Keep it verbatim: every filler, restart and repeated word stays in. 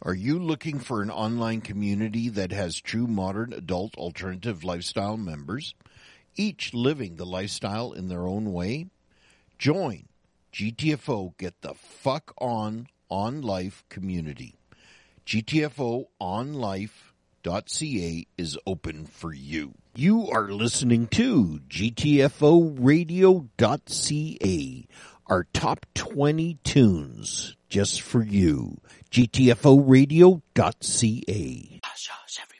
Are you looking for an online community that has true modern adult alternative lifestyle members, each living the lifestyle in their own way? Join G T F O Get the Fuck On On Life community. G T F O on life dot c a is open for you. You are listening to G T F O radio dot c a, our top twenty tunes just for you. G T F O radio dot c a.